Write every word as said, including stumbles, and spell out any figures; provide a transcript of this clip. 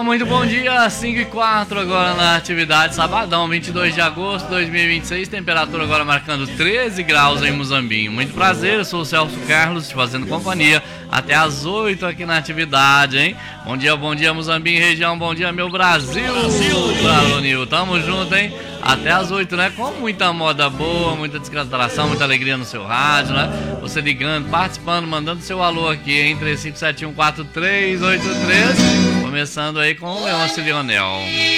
muito bom dia, cinco e quatro agora na atividade, sabadão, vinte e dois de agosto de dois mil e vinte e seis, temperatura agora marcando treze graus em Muzambinho. Muito prazer, eu sou o Celso Carlos, te fazendo companhia até as oito aqui na atividade, hein? Bom dia, bom dia Muzambinho, região, bom dia meu Brasil, Brasil, tamo junto, hein? Até as oito, né? Com muita moda boa, muita descontração, muita alegria no seu rádio, né? Você ligando, participando, mandando seu alô aqui, hein? três cinco sete um quatro três oito três. Começando aí com o Leôncio Lionel.